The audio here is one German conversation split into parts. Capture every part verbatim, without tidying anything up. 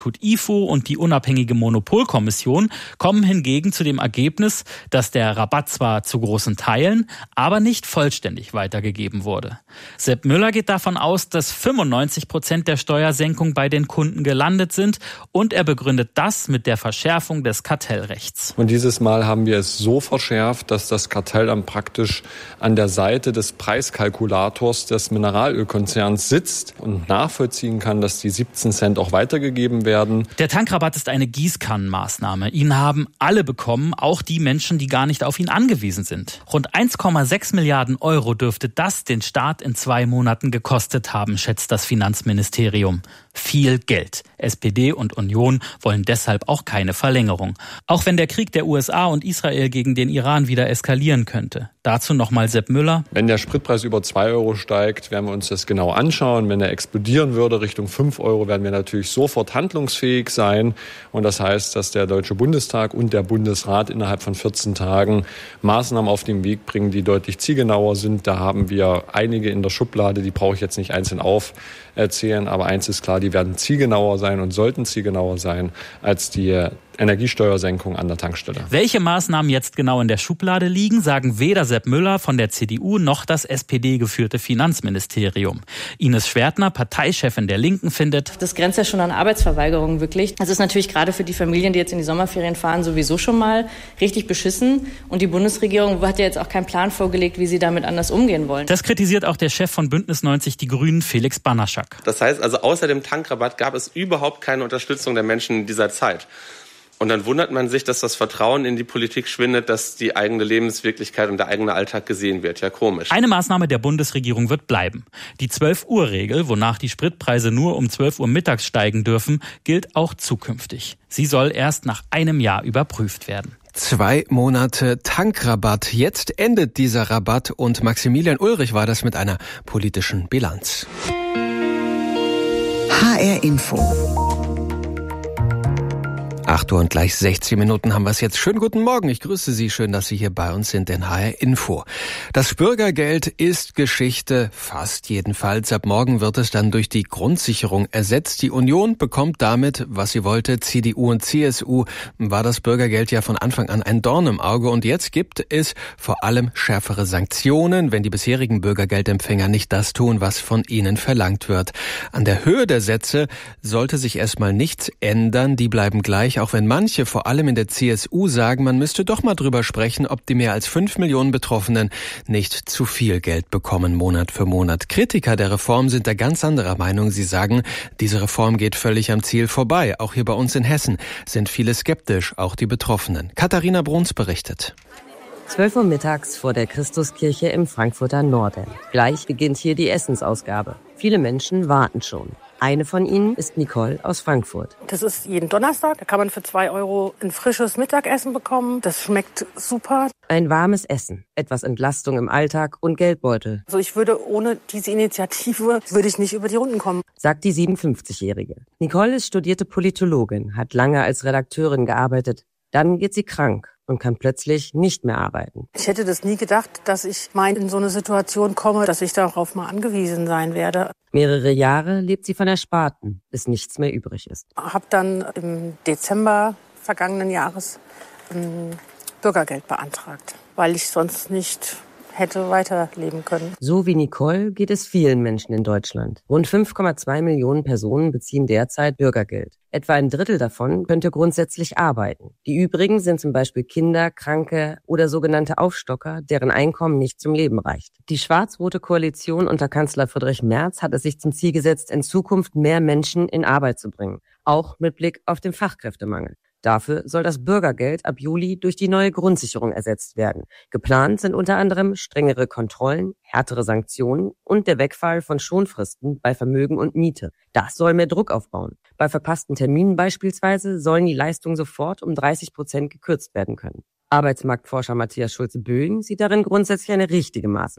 I F O und die unabhängige Monopolkommission kommen hingegen zu dem Ergebnis, dass der Rabatt zwar zu großen Teilen, aber nicht vollständig weitergegeben wurde. Sepp Müller geht davon aus, dass fünfundneunzig Prozent der Steuersenkung bei den Kunden gelandet sind und er begründet das mit der Verschärfung des Kartellrechts. Und dieses Mal haben wir es so verschärft, dass das Kartellamt praktisch an der Seite des Preiskalkulators des Mineralölkonzerns sitzt und nachvollziehen kann, dass die siebzehn Cent auch weitergegeben werden. Werden. Der Tankrabatt ist eine Gießkannenmaßnahme. Ihn haben alle bekommen, auch die Menschen, die gar nicht auf ihn angewiesen sind. Rund eins Komma sechs Milliarden Euro dürfte das den Staat in zwei Monaten gekostet haben, schätzt das Finanzministerium. Viel Geld. S P D und Union wollen deshalb auch keine Verlängerung. Auch wenn der Krieg der U S A und Israel gegen den Iran wieder eskalieren könnte. Dazu nochmal Sepp Müller. Wenn der Spritpreis über zwei Euro steigt, werden wir uns das genau anschauen. Wenn er explodieren würde Richtung fünf Euro, werden wir natürlich sofort handlungsfähig sein. Und das heißt, dass der Deutsche Bundestag und der Bundesrat innerhalb von vierzehn Tagen Maßnahmen auf den Weg bringen, die deutlich zielgenauer sind. Da haben wir einige in der Schublade, die brauche ich jetzt nicht einzeln aufzählen. Aber eins ist klar, die werden zielgenauer sein und sollten zielgenauer sein als die Energiesteuersenkung an der Tankstelle. Welche Maßnahmen jetzt genau in der Schublade liegen, sagen weder Sepp Müller von der C D U noch das S P D-geführte Finanzministerium. Ines Schwertner, Parteichefin der Linken, findet: Das grenzt ja schon an Arbeitsverweigerung wirklich. Das ist natürlich gerade für die Familien, die jetzt in die Sommerferien fahren, sowieso schon mal richtig beschissen. Und die Bundesregierung hat ja jetzt auch keinen Plan vorgelegt, wie sie damit anders umgehen wollen. Das kritisiert auch der Chef von Bündnis neunzig Die Grünen, Felix Banaschak. Das heißt also, außer dem Tankrabatt gab es überhaupt keine Unterstützung der Menschen in dieser Zeit. Und dann wundert man sich, dass das Vertrauen in die Politik schwindet, dass die eigene Lebenswirklichkeit und der eigene Alltag gesehen wird. Ja, komisch. Eine Maßnahme der Bundesregierung wird bleiben. Die zwölf-Uhr-Regel, wonach die Spritpreise nur um zwölf Uhr mittags steigen dürfen, gilt auch zukünftig. Sie soll erst nach einem Jahr überprüft werden. Zwei Monate Tankrabatt. Jetzt endet dieser Rabatt und Maximilian Ulrich war das mit einer politischen Bilanz. H R Info. acht Uhr und gleich sechzehn Minuten haben wir es jetzt. Schönen guten Morgen, ich grüße Sie. Schön, dass Sie hier bei uns sind in H R Info. Das Bürgergeld ist Geschichte, fast jedenfalls. Ab morgen wird es dann durch die Grundsicherung ersetzt. Die Union bekommt damit, was sie wollte. C D U und C S U war das Bürgergeld ja von Anfang an ein Dorn im Auge. Und jetzt gibt es vor allem schärfere Sanktionen, wenn die bisherigen Bürgergeldempfänger nicht das tun, was von ihnen verlangt wird. An der Höhe der Sätze sollte sich erstmal nichts ändern. Die bleiben gleich. Auch wenn manche, vor allem in der C S U, sagen, man müsste doch mal drüber sprechen, ob die mehr als fünf Millionen Betroffenen nicht zu viel Geld bekommen, Monat für Monat. Kritiker der Reform sind da ganz anderer Meinung. Sie sagen, diese Reform geht völlig am Ziel vorbei. Auch hier bei uns in Hessen sind viele skeptisch, auch die Betroffenen. Katharina Bruns berichtet. zwölf Uhr mittags vor der Christuskirche im Frankfurter Norden. Gleich beginnt hier die Essensausgabe. Viele Menschen warten schon. Eine von ihnen ist Nicole aus Frankfurt. Das ist jeden Donnerstag. Da kann man für zwei Euro ein frisches Mittagessen bekommen. Das schmeckt super. Ein warmes Essen, etwas Entlastung im Alltag und Geldbeutel. Also ich würde ohne diese Initiative, würde ich nicht über die Runden kommen, sagt die siebenundfünfzigjährige. Nicole ist studierte Politologin, hat lange als Redakteurin gearbeitet. Dann wird sie krank und kann plötzlich nicht mehr arbeiten. Ich hätte das nie gedacht, dass ich mal in so eine Situation komme, dass ich darauf mal angewiesen sein werde. Mehrere Jahre lebt sie von Ersparten, bis nichts mehr übrig ist. Ich habe dann im Dezember vergangenen Jahres ein Bürgergeld beantragt, weil ich sonst nicht hätte weiterleben können. So wie Nicole geht es vielen Menschen in Deutschland. Rund fünf Komma zwei Millionen Personen beziehen derzeit Bürgergeld. Etwa ein Drittel davon könnte grundsätzlich arbeiten. Die übrigen sind zum Beispiel Kinder, Kranke oder sogenannte Aufstocker, deren Einkommen nicht zum Leben reicht. Die schwarz-rote Koalition unter Kanzler Friedrich Merz hat es sich zum Ziel gesetzt, in Zukunft mehr Menschen in Arbeit zu bringen. Auch mit Blick auf den Fachkräftemangel. Dafür soll das Bürgergeld ab Juli durch die neue Grundsicherung ersetzt werden. Geplant sind unter anderem strengere Kontrollen, härtere Sanktionen und der Wegfall von Schonfristen bei Vermögen und Miete. Das soll mehr Druck aufbauen. Bei verpassten Terminen beispielsweise sollen die Leistungen sofort um dreißig Prozent gekürzt werden können. Arbeitsmarktforscher Matthias Schulze-Böing sieht darin grundsätzlich eine richtige Maßnahme.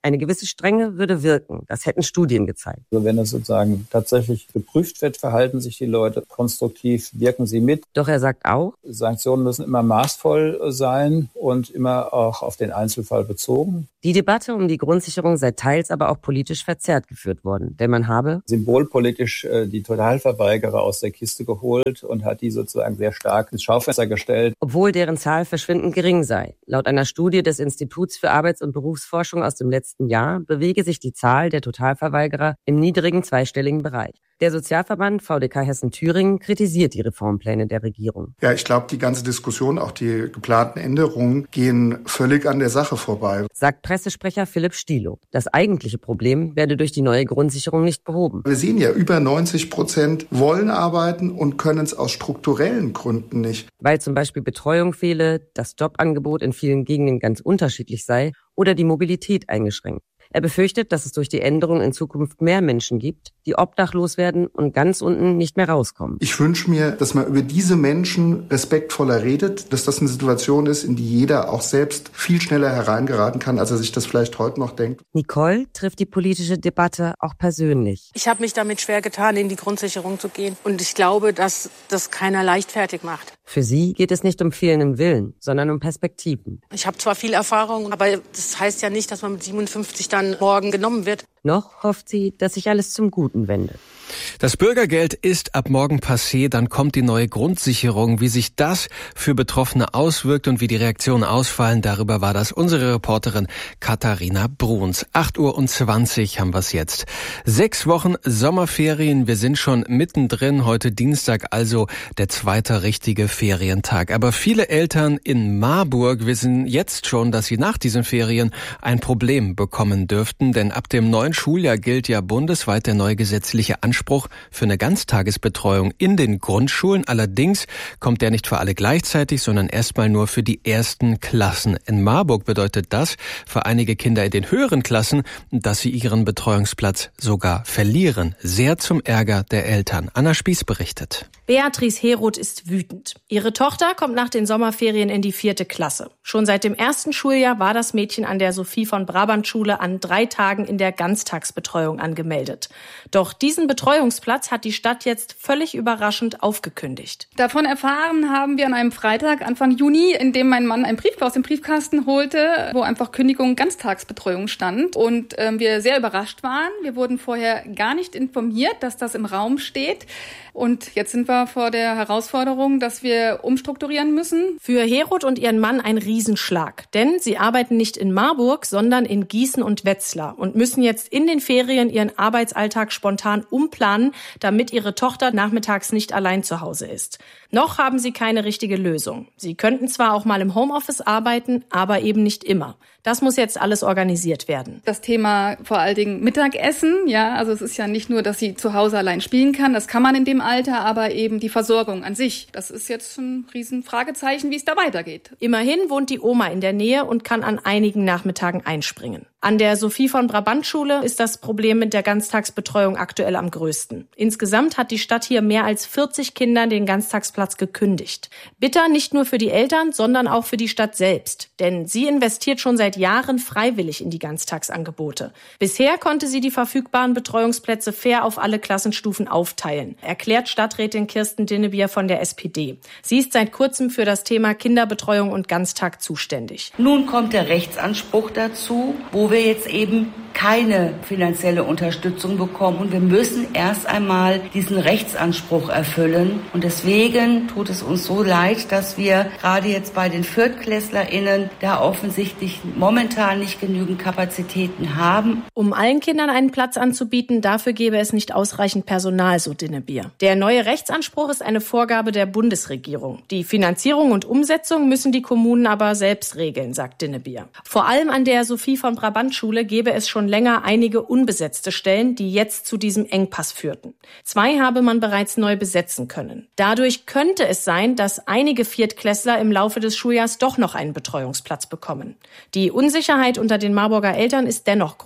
Eine gewisse Strenge würde wirken. Das hätten Studien gezeigt. Also wenn es sozusagen tatsächlich geprüft wird, verhalten sich die Leute konstruktiv, wirken sie mit. Doch er sagt auch, Sanktionen müssen immer maßvoll sein und immer auch auf den Einzelfall bezogen. Die Debatte um die Grundsicherung sei teils aber auch politisch verzerrt geführt worden, denn man habe symbolpolitisch äh, die Totalverweigerer aus der Kiste geholt und hat die sozusagen sehr stark ins Schaufenster gestellt. Obwohl deren Zahl verschwindend gering sei. Laut einer Studie des Instituts für Arbeits- und Berufsforschung aus dem letzten Jahr bewege sich die Zahl der Totalverweigerer im niedrigen zweistelligen Bereich. Der Sozialverband V D K Hessen-Thüringen kritisiert die Reformpläne der Regierung. Ja, ich glaube, die ganze Diskussion, auch die geplanten Änderungen, gehen völlig an der Sache vorbei. Sagt Pressesprecher Philipp Stielow. Das eigentliche Problem werde durch die neue Grundsicherung nicht behoben. Wir sehen ja, über neunzig Prozent wollen arbeiten und können es aus strukturellen Gründen nicht. Weil zum Beispiel Betreuung fehle, das Jobangebot in vielen Gegenden ganz unterschiedlich sei oder die Mobilität eingeschränkt. Er befürchtet, dass es durch die Änderung in Zukunft mehr Menschen gibt, die obdachlos werden und ganz unten nicht mehr rauskommen. Ich wünsche mir, dass man über diese Menschen respektvoller redet, dass das eine Situation ist, in die jeder auch selbst viel schneller hereingeraten kann, als er sich das vielleicht heute noch denkt. Nicole trifft die politische Debatte auch persönlich. Ich habe mich damit schwer getan, in die Grundsicherung zu gehen. Und ich glaube, dass das keiner leichtfertig macht. Für sie geht es nicht um fehlenden Willen, sondern um Perspektiven. Ich habe zwar viel Erfahrung, aber das heißt ja nicht, dass man mit siebenundfünfzig dann morgen genommen wird. Noch hofft sie, dass sich alles zum Guten wendet. Das Bürgergeld ist ab morgen passé, dann kommt die neue Grundsicherung. Wie sich das für Betroffene auswirkt und wie die Reaktionen ausfallen, darüber war das unsere Reporterin Katharina Bruns. acht Uhr zwanzig haben wir es jetzt. Sechs Wochen Sommerferien, wir sind schon mittendrin. Heute Dienstag, also der zweite richtige Ferientag. Aber viele Eltern in Marburg wissen jetzt schon, dass sie nach diesen Ferien ein Problem bekommen dürften. Denn ab dem neuen Schuljahr gilt ja bundesweit der neue gesetzliche Anspruch für eine Ganztagesbetreuung in den Grundschulen. Allerdings kommt der nicht für alle gleichzeitig, sondern erstmal nur für die ersten Klassen. In Marburg bedeutet das für einige Kinder in den höheren Klassen, dass sie ihren Betreuungsplatz sogar verlieren. Sehr zum Ärger der Eltern. Anna Spieß berichtet. Beatrice Heroth ist wütend. Ihre Tochter kommt nach den Sommerferien in die vierte Klasse. Schon seit dem ersten Schuljahr war das Mädchen an der Sophie von Brabant Schule an drei Tagen in der Ganztagsbetreuung angemeldet. Doch diesen Betreuungsplatz hat die Stadt jetzt völlig überraschend aufgekündigt. Davon erfahren haben wir an einem Freitag Anfang Juni, in dem mein Mann einen Brief aus dem Briefkasten holte, wo einfach Kündigung Ganztagsbetreuung stand und äh, wir sehr überrascht waren. Wir wurden vorher gar nicht informiert, dass das im Raum steht. Und jetzt sind wir vor der Herausforderung, dass wir umstrukturieren müssen. Für Heroth und ihren Mann ein Riesenschlag. Denn sie arbeiten nicht in Marburg, sondern in Gießen und Wetzlar und müssen jetzt in den Ferien ihren Arbeitsalltag spontan umplanen, damit ihre Tochter nachmittags nicht allein zu Hause ist. Noch haben sie keine richtige Lösung. Sie könnten zwar auch mal im Homeoffice arbeiten, aber eben nicht immer. Das muss jetzt alles organisiert werden. Das Thema vor allen Dingen Mittagessen, ja, also es ist ja nicht nur, dass sie zu Hause allein spielen kann, das kann man in dem Alter, aber eben die Versorgung an sich. Das ist jetzt ein riesen Fragezeichen, wie es da weitergeht. Immerhin wohnt die Oma in der Nähe und kann an einigen Nachmittagen einspringen. An der Sophie von Brabant Schule ist das Problem mit der Ganztagsbetreuung aktuell am größten. Insgesamt hat die Stadt hier mehr als vierzig Kindern den Ganztagsplatz gekündigt. Bitter nicht nur für die Eltern, sondern auch für die Stadt selbst. Denn sie investiert schon seit Jahren freiwillig in die Ganztagsangebote. Bisher konnte sie die verfügbaren Betreuungsplätze fair auf alle Klassenstufen aufteilen, erklärt Stadträtin Kirsten Dinnebier von der S P D. Sie ist seit kurzem für das Thema Kinderbetreuung und Ganztag zuständig. Nun kommt der Rechtsanspruch dazu, wo wir jetzt eben keine finanzielle Unterstützung bekommen. Und wir müssen erst einmal diesen Rechtsanspruch erfüllen. Und deswegen tut es uns so leid, dass wir gerade jetzt bei den ViertklässlerInnen da offensichtlich momentan nicht genügend Kapazitäten haben. Um allen Kindern einen Platz anzubieten, dafür gäbe es nicht ausreichend Personal, so Dinnebier. Der neue Rechtsanspruch ist eine Vorgabe der Bundesregierung. Die Finanzierung und Umsetzung müssen die Kommunen aber selbst regeln, sagt Dinnebier. Vor allem an der Sophie von Brabant Schule gäbe es schon länger einige unbesetzte Stellen, die jetzt zu diesem Engpass führten. Zwei habe man bereits neu besetzen können. Dadurch könnte es sein, dass einige Viertklässler im Laufe des Schuljahrs doch noch einen Betreuungsplatz bekommen. Die Unsicherheit unter den Marburger Eltern ist dennoch groß.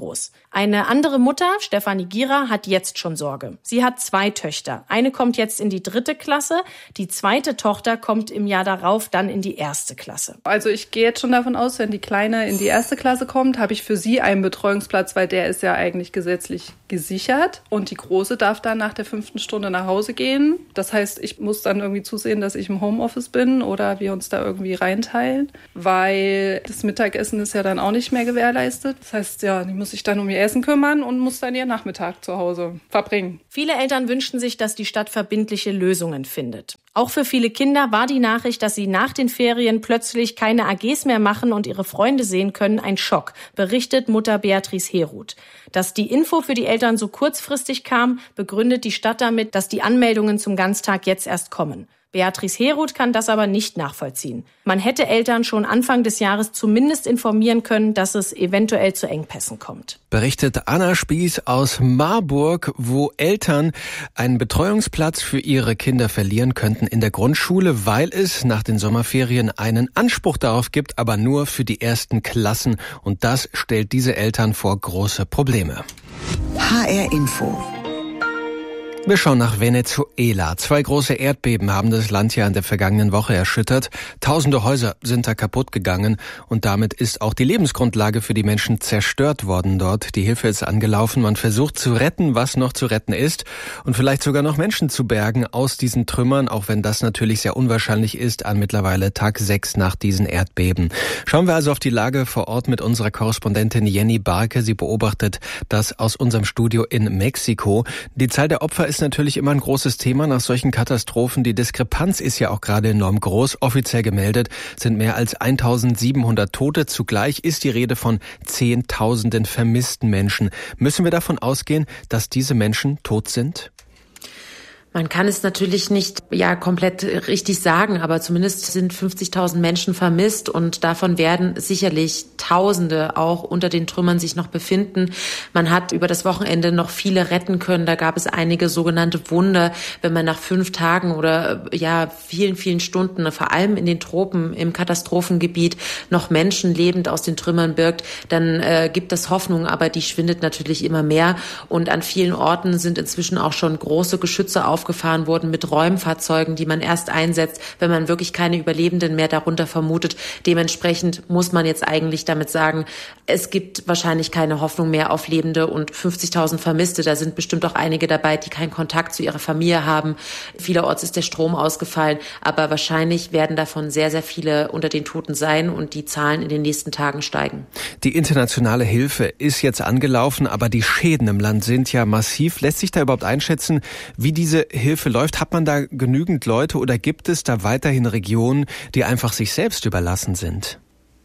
Eine andere Mutter, Stefanie Gierer, hat jetzt schon Sorge. Sie hat zwei Töchter. Eine kommt jetzt in die dritte Klasse, die zweite Tochter kommt im Jahr darauf dann in die erste Klasse. Also ich gehe jetzt schon davon aus, wenn die Kleine in die erste Klasse kommt, habe ich für sie einen Betreuungsplatz, weil der ist ja eigentlich gesetzlich gesichert. Und die Große darf dann nach der fünften Stunde nach Hause gehen. Das heißt, ich muss dann irgendwie zusehen, dass ich im Homeoffice bin oder wir uns da irgendwie reinteilen, weil das Mittagessen ist ja dann auch nicht mehr gewährleistet. Das heißt, ja, die muss sich dann um ihr Essen kümmern und muss dann ihren Nachmittag zu Hause verbringen. Viele Eltern wünschten sich, dass die Stadt verbindliche Lösungen findet. Auch für viele Kinder war die Nachricht, dass sie nach den Ferien plötzlich keine A Gs mehr machen und ihre Freunde sehen können, ein Schock, berichtet Mutter Beatrice Heroth. Dass die Info für die Eltern so kurzfristig kam, begründet die Stadt damit, dass die Anmeldungen zum Ganztag jetzt erst kommen. Beatrice Heroth kann das aber nicht nachvollziehen. Man hätte Eltern schon Anfang des Jahres zumindest informieren können, dass es eventuell zu Engpässen kommt. Berichtet Anna Spieß aus Marburg, wo Eltern einen Betreuungsplatz für ihre Kinder verlieren könnten in der Grundschule, weil es nach den Sommerferien einen Anspruch darauf gibt, aber nur für die ersten Klassen. Und das stellt diese Eltern vor große Probleme. H R Info. Wir schauen nach Venezuela. Zwei große Erdbeben haben das Land ja in der vergangenen Woche erschüttert. Tausende Häuser sind da kaputt gegangen und damit ist auch die Lebensgrundlage für die Menschen zerstört worden dort. Die Hilfe ist angelaufen. Man versucht zu retten, was noch zu retten ist und vielleicht sogar noch Menschen zu bergen aus diesen Trümmern, auch wenn das natürlich sehr unwahrscheinlich ist an mittlerweile Tag sechs nach diesen Erdbeben. Schauen wir also auf die Lage vor Ort mit unserer Korrespondentin Jenny Barke. Sie beobachtet das aus unserem Studio in Mexiko. Die Zahl der Opfer ist natürlich immer ein großes Thema nach solchen Katastrophen. Die Diskrepanz ist ja auch gerade enorm groß. Offiziell gemeldet sind mehr als eintausendsiebenhundert Tote. Zugleich ist die Rede von Zehntausenden vermissten Menschen. Müssen wir davon ausgehen, dass diese Menschen tot sind? Man kann es natürlich nicht ja komplett richtig sagen, aber zumindest sind fünfzigtausend Menschen vermisst und davon werden sicherlich Tausende auch unter den Trümmern sich noch befinden. Man hat über das Wochenende noch viele retten können. Da gab es einige sogenannte Wunder, wenn man nach fünf Tagen oder ja vielen, vielen Stunden, vor allem in den Tropen, im Katastrophengebiet, noch Menschen lebend aus den Trümmern birgt, dann äh, gibt es Hoffnung, aber die schwindet natürlich immer mehr. Und an vielen Orten sind inzwischen auch schon große Geschütze auf aufgefahren wurden mit Räumfahrzeugen, die man erst einsetzt, wenn man wirklich keine Überlebenden mehr darunter vermutet. Dementsprechend muss man jetzt eigentlich damit sagen, es gibt wahrscheinlich keine Hoffnung mehr auf Lebende und fünfzigtausend Vermisste. Da sind bestimmt auch einige dabei, die keinen Kontakt zu ihrer Familie haben. Vielerorts ist der Strom ausgefallen, aber wahrscheinlich werden davon sehr, sehr viele unter den Toten sein und die Zahlen in den nächsten Tagen steigen. Die internationale Hilfe ist jetzt angelaufen, aber die Schäden im Land sind ja massiv. Lässt sich da überhaupt einschätzen, wie diese Hilfe läuft? Hat man da genügend Leute oder gibt es da weiterhin Regionen, die einfach sich selbst überlassen sind?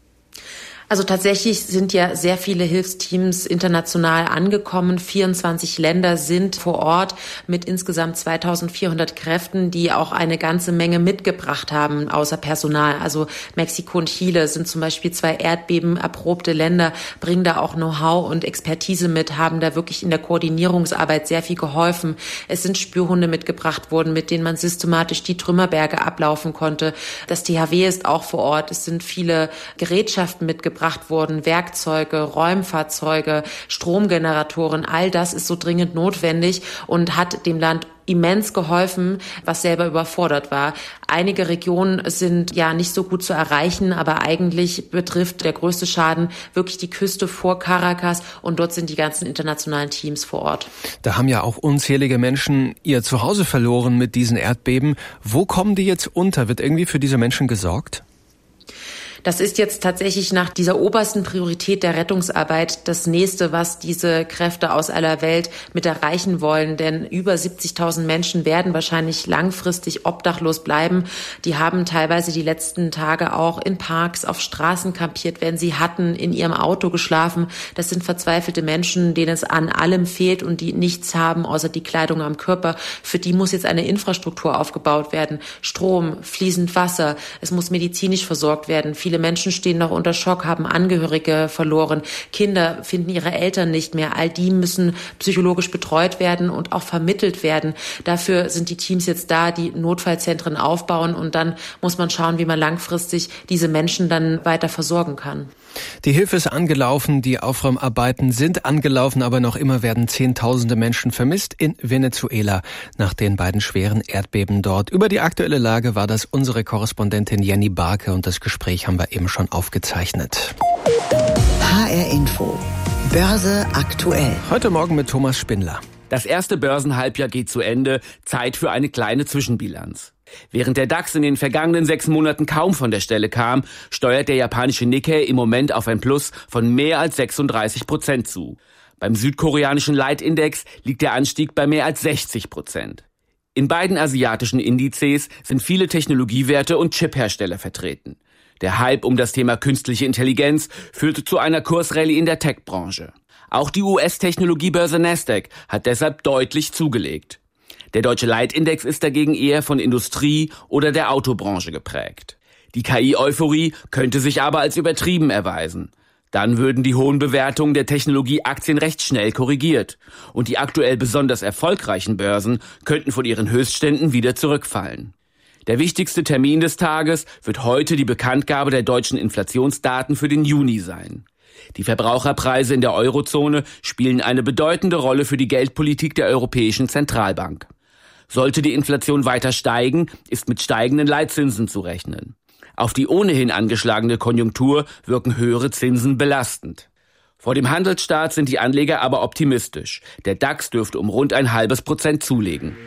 Also tatsächlich sind ja sehr viele Hilfsteams international angekommen. vierundzwanzig Länder sind vor Ort mit insgesamt zweitausendvierhundert Kräften, die auch eine ganze Menge mitgebracht haben, außer Personal. Also Mexiko und Chile sind zum Beispiel zwei erdbebenerprobte Länder, bringen da auch Know-how und Expertise mit, haben da wirklich in der Koordinierungsarbeit sehr viel geholfen. Es sind Spürhunde mitgebracht worden, mit denen man systematisch die Trümmerberge ablaufen konnte. Das T H W ist auch vor Ort. Es sind viele Gerätschaften mitgebracht wurden, Werkzeuge, Räumfahrzeuge, Stromgeneratoren, all das ist so dringend notwendig und hat dem Land immens geholfen, was selber überfordert war. Einige Regionen sind ja nicht so gut zu erreichen, aber eigentlich betrifft der größte Schaden wirklich die Küste vor Caracas und dort sind die ganzen internationalen Teams vor Ort. Da haben ja auch unzählige Menschen ihr Zuhause verloren mit diesen Erdbeben. Wo kommen die jetzt unter? Wird irgendwie für diese Menschen gesorgt? Das ist jetzt tatsächlich nach dieser obersten Priorität der Rettungsarbeit das nächste, was diese Kräfte aus aller Welt mit erreichen wollen. Denn über siebzigtausend Menschen werden wahrscheinlich langfristig obdachlos bleiben. Die haben teilweise die letzten Tage auch in Parks, auf Straßen kampiert, wenn sie hatten, in ihrem Auto geschlafen. Das sind verzweifelte Menschen, denen es an allem fehlt und die nichts haben, außer die Kleidung am Körper. Für die muss jetzt eine Infrastruktur aufgebaut werden. Strom, fließend Wasser. Es muss medizinisch versorgt werden. Viele viele Menschen stehen noch unter Schock, haben Angehörige verloren. Kinder finden ihre Eltern nicht mehr. All die müssen psychologisch betreut werden und auch vermittelt werden. Dafür sind die Teams jetzt da, die Notfallzentren aufbauen. Und dann muss man schauen, wie man langfristig diese Menschen dann weiter versorgen kann. Die Hilfe ist angelaufen, die Aufräumarbeiten sind angelaufen, aber noch immer werden Zehntausende Menschen vermisst in Venezuela nach den beiden schweren Erdbeben dort. Über die aktuelle Lage war das unsere Korrespondentin Jenny Barke und das Gespräch haben wir eben schon aufgezeichnet. H R Info. Börse aktuell. Heute Morgen mit Thomas Spindler. Das erste Börsenhalbjahr geht zu Ende. Zeit für eine kleine Zwischenbilanz. Während der DAX in den vergangenen sechs Monaten kaum von der Stelle kam, steuert der japanische Nikkei im Moment auf ein Plus von mehr als sechsunddreißig Prozent zu. Beim südkoreanischen Leitindex liegt der Anstieg bei mehr als sechzig Prozent. In beiden asiatischen Indizes sind viele Technologiewerte und Chiphersteller vertreten. Der Hype um das Thema künstliche Intelligenz führte zu einer Kursrallye in der Tech-Branche. Auch die U S-Technologiebörse Nasdaq hat deshalb deutlich zugelegt. Der deutsche Leitindex ist dagegen eher von Industrie oder der Autobranche geprägt. Die K I-Euphorie könnte sich aber als übertrieben erweisen. Dann würden die hohen Bewertungen der Technologieaktien recht schnell korrigiert. Und die aktuell besonders erfolgreichen Börsen könnten von ihren Höchstständen wieder zurückfallen. Der wichtigste Termin des Tages wird heute die Bekanntgabe der deutschen Inflationsdaten für den Juni sein. Die Verbraucherpreise in der Eurozone spielen eine bedeutende Rolle für die Geldpolitik der Europäischen Zentralbank. Sollte die Inflation weiter steigen, ist mit steigenden Leitzinsen zu rechnen. Auf die ohnehin angeschlagene Konjunktur wirken höhere Zinsen belastend. Vor dem Handelsstart sind die Anleger aber optimistisch. Der DAX dürfte um rund ein halbes Prozent zulegen.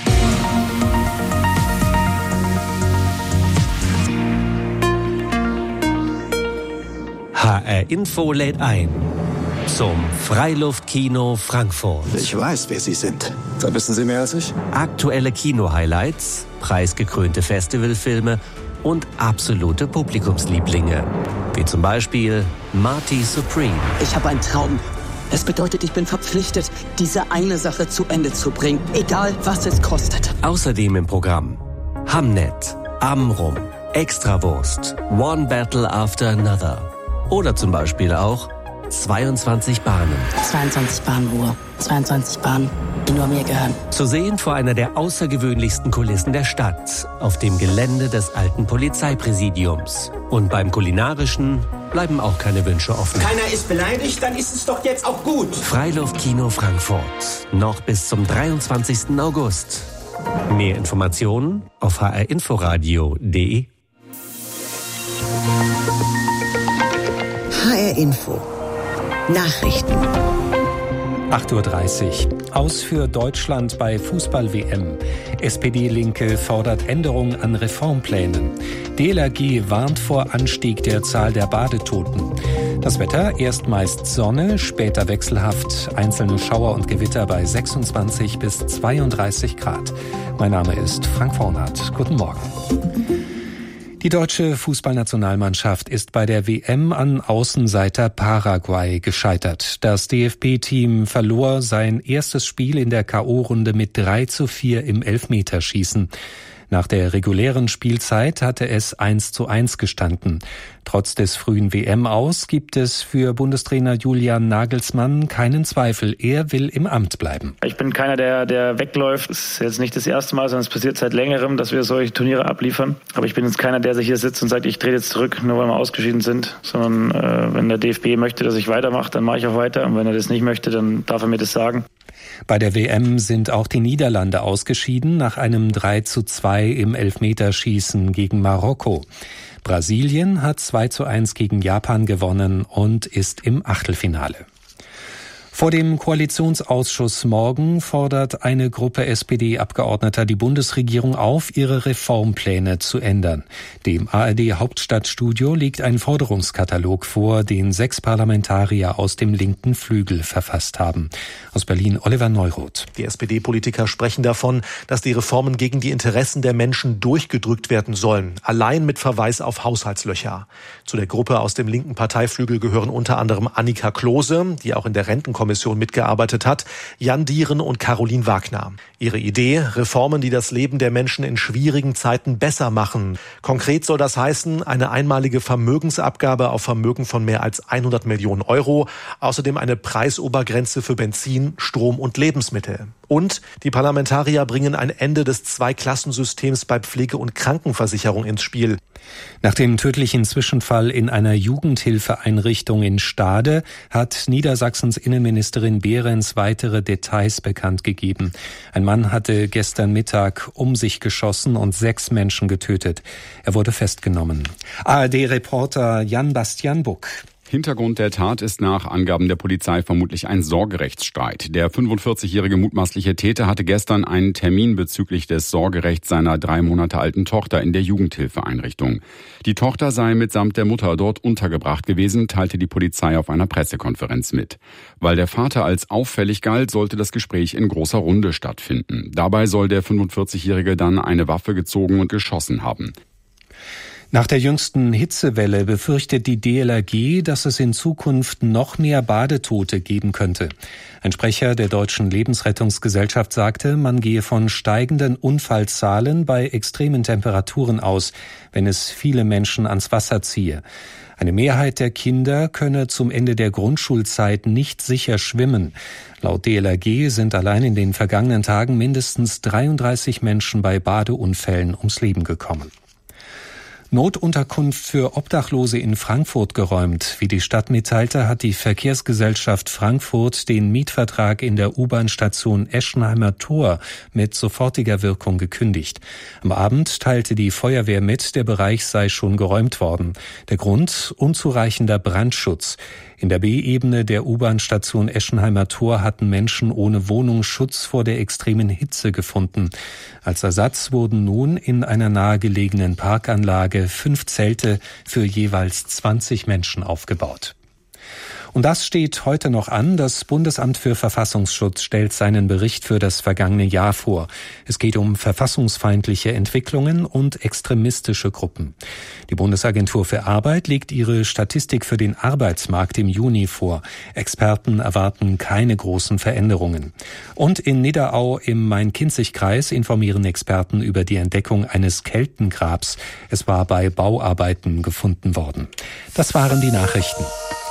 H R Info lädt ein zum Freiluftkino Frankfurt. Ich weiß, wer Sie sind. Da wissen Sie mehr als ich. Aktuelle Kino-Highlights, preisgekrönte Festivalfilme und absolute Publikumslieblinge. Wie zum Beispiel Marty Supreme. Ich habe einen Traum. Es bedeutet, ich bin verpflichtet, diese eine Sache zu Ende zu bringen, egal was es kostet. Außerdem im Programm Hamnet, Amrum, Extrawurst, One Battle After Another. Oder zum Beispiel auch zweiundzwanzig Bahnen. zweiundzwanzig Bahnuhr, zweiundzwanzig Bahnen, die nur mir gehören. Zu sehen vor einer der außergewöhnlichsten Kulissen der Stadt, auf dem Gelände des alten Polizeipräsidiums. Und beim Kulinarischen bleiben auch keine Wünsche offen. Keiner ist beleidigt, dann ist es doch jetzt auch gut. Freiluftkino Frankfurt, noch bis zum dreiundzwanzigsten August. Mehr Informationen auf h r inforadio punkt d e. H R Info. Nachrichten. acht Uhr dreißig. Aus für Deutschland bei Fußball-W M. S P D-Linke fordert Änderungen an Reformplänen. D L R G warnt vor Anstieg der Zahl der Badetoten. Das Wetter, erst meist Sonne, später wechselhaft, einzelne Schauer und Gewitter bei sechsundzwanzig bis zweiunddreißig Grad. Mein Name ist Frank Vornat. Guten Morgen. Die deutsche Fußballnationalmannschaft ist bei der W M an Außenseiter Paraguay gescheitert. Das D F B-Team verlor sein erstes Spiel in der K O-Runde mit drei zu vier im Elfmeterschießen. Nach der regulären Spielzeit hatte es eins zu eins gestanden. Trotz des frühen W M-Aus gibt es für Bundestrainer Julian Nagelsmann keinen Zweifel. Er will im Amt bleiben. Ich bin keiner, der, der wegläuft. Es ist jetzt nicht das erste Mal, sondern es passiert seit längerem, dass wir solche Turniere abliefern. Aber ich bin jetzt keiner, der sich hier sitzt und sagt, ich trete jetzt zurück, nur weil wir ausgeschieden sind. Sondern äh, wenn der D F B möchte, dass ich weitermache, dann mache ich auch weiter. Und wenn er das nicht möchte, dann darf er mir das sagen. Bei der W M sind auch die Niederlande ausgeschieden nach einem drei zu zwei im Elfmeterschießen gegen Marokko. Brasilien hat zwei zu eins gegen Japan gewonnen und ist im Achtelfinale. Vor dem Koalitionsausschuss morgen fordert eine Gruppe S P D-Abgeordneter die Bundesregierung auf, ihre Reformpläne zu ändern. Dem A R D-Hauptstadtstudio liegt ein Forderungskatalog vor, den sechs Parlamentarier aus dem linken Flügel verfasst haben. Aus Berlin Oliver Neuroth. Die S P D-Politiker sprechen davon, dass die Reformen gegen die Interessen der Menschen durchgedrückt werden sollen, allein mit Verweis auf Haushaltslöcher. Zu der Gruppe aus dem linken Parteiflügel gehören unter anderem Annika Klose, die auch in der Rentenkommission Kommission mitgearbeitet hat, Jan Dieren und Caroline Wagner. Ihre Idee, Reformen, die das Leben der Menschen in schwierigen Zeiten besser machen. Konkret soll das heißen, eine einmalige Vermögensabgabe auf Vermögen von mehr als hundert Millionen Euro, außerdem eine Preisobergrenze für Benzin, Strom und Lebensmittel. Und die Parlamentarier bringen ein Ende des Zweiklassensystems bei Pflege- und Krankenversicherung ins Spiel. Nach dem tödlichen Zwischenfall in einer Jugendhilfeeinrichtung in Stade hat Niedersachsens Innenministerin Behrens weitere Details bekannt gegeben. Ein Mann hatte gestern Mittag um sich geschossen und sechs Menschen getötet. Er wurde festgenommen. A R D-Reporter Jan-Bastian Buck. Hintergrund der Tat ist nach Angaben der Polizei vermutlich ein Sorgerechtsstreit. Der fünfundvierzigjährige mutmaßliche Täter hatte gestern einen Termin bezüglich des Sorgerechts seiner drei Monate alten Tochter in der Jugendhilfeeinrichtung. Die Tochter sei mitsamt der Mutter dort untergebracht gewesen, teilte die Polizei auf einer Pressekonferenz mit. Weil der Vater als auffällig galt, sollte das Gespräch in großer Runde stattfinden. Dabei soll der fünfundvierzigjährige dann eine Waffe gezogen und geschossen haben. Nach der jüngsten Hitzewelle befürchtet die D L R G, dass es in Zukunft noch mehr Badetote geben könnte. Ein Sprecher der Deutschen Lebensrettungsgesellschaft sagte, man gehe von steigenden Unfallzahlen bei extremen Temperaturen aus, wenn es viele Menschen ans Wasser ziehe. Eine Mehrheit der Kinder könne zum Ende der Grundschulzeit nicht sicher schwimmen. Laut D L R G sind allein in den vergangenen Tagen mindestens dreiunddreißig Menschen bei Badeunfällen ums Leben gekommen. Notunterkunft für Obdachlose in Frankfurt geräumt. Wie die Stadt mitteilte, hat die Verkehrsgesellschaft Frankfurt den Mietvertrag in der U-Bahn-Station Eschenheimer Tor mit sofortiger Wirkung gekündigt. Am Abend teilte die Feuerwehr mit, der Bereich sei schon geräumt worden. Der Grund: unzureichender Brandschutz. In der B-Ebene der U-Bahn-Station Eschenheimer Tor hatten Menschen ohne Wohnung Schutz vor der extremen Hitze gefunden. Als Ersatz wurden nun in einer nahegelegenen Parkanlage fünf Zelte für jeweils zwanzig Menschen aufgebaut. Und das steht heute noch an. Das Bundesamt für Verfassungsschutz stellt seinen Bericht für das vergangene Jahr vor. Es geht um verfassungsfeindliche Entwicklungen und extremistische Gruppen. Die Bundesagentur für Arbeit legt ihre Statistik für den Arbeitsmarkt im Juni vor. Experten erwarten keine großen Veränderungen. Und in Nidderau im Main-Kinzig-Kreis informieren Experten über die Entdeckung eines Keltengrabs. Es war bei Bauarbeiten gefunden worden. Das waren die Nachrichten.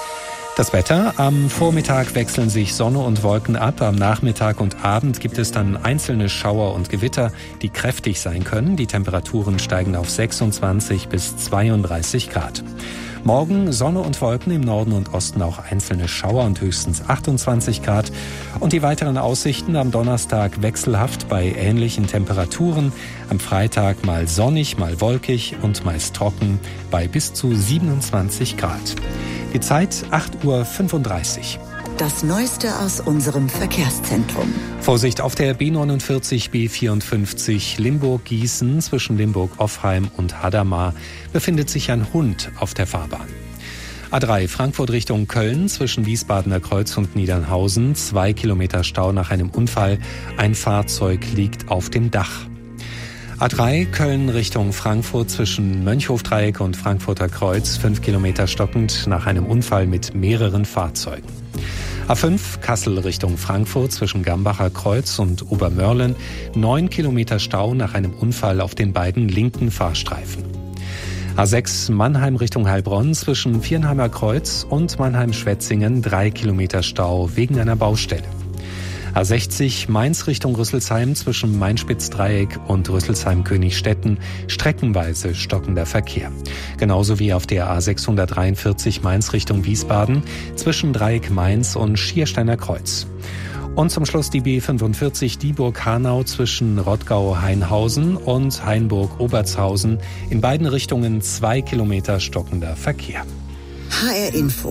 Das Wetter: Am Vormittag wechseln sich Sonne und Wolken ab. Am Nachmittag und Abend gibt es dann einzelne Schauer und Gewitter, die kräftig sein können. Die Temperaturen steigen auf sechsundzwanzig bis zweiunddreißig Grad. Morgen Sonne und Wolken, im Norden und Osten auch einzelne Schauer und höchstens achtundzwanzig Grad. Und die weiteren Aussichten: am Donnerstag wechselhaft bei ähnlichen Temperaturen. Am Freitag mal sonnig, mal wolkig und meist trocken bei bis zu siebenundzwanzig Grad. Die Zeit acht Uhr fünfunddreißig. Das Neueste aus unserem Verkehrszentrum. Vorsicht auf der B neunundvierzig B vierundfünfzig Limburg-Gießen. Zwischen Limburg-Offheim und Hadamar befindet sich ein Hund auf der Fahrbahn. A drei Frankfurt Richtung Köln zwischen Wiesbadener Kreuz und Niedernhausen. Zwei Kilometer Stau nach einem Unfall. Ein Fahrzeug liegt auf dem Dach. A drei Köln Richtung Frankfurt zwischen Mönchhofdreieck und Frankfurter Kreuz, fünf Kilometer stockend nach einem Unfall mit mehreren Fahrzeugen. A fünf Kassel Richtung Frankfurt zwischen Gambacher Kreuz und Obermörlen, neun Kilometer Stau nach einem Unfall auf den beiden linken Fahrstreifen. A sechs Mannheim Richtung Heilbronn zwischen Viernheimer Kreuz und Mannheim-Schwetzingen, drei Kilometer Stau wegen einer Baustelle. A sechzig Mainz Richtung Rüsselsheim zwischen Main-Spitz-Dreieck und Rüsselsheim-Königstetten, streckenweise stockender Verkehr. Genauso wie auf der A sechshundertdreiundvierzig Mainz Richtung Wiesbaden zwischen Dreieck Mainz und Schiersteiner Kreuz. Und zum Schluss die B fünfundvierzig Dieburg-Hanau zwischen Rottgau-Hainhausen und Hainburg-Obertshausen. In beiden Richtungen zwei Kilometer stockender Verkehr. H R Info